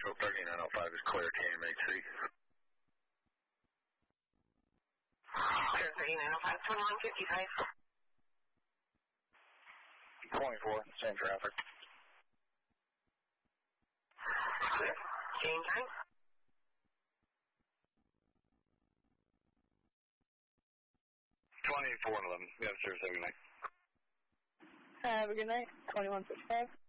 Central 3905 is clear KMHC. Clear 3905, 2155. 24, same traffic. Clear. Same time? $24.11. Yeah, sure, have a good night. Have a good night. 2165.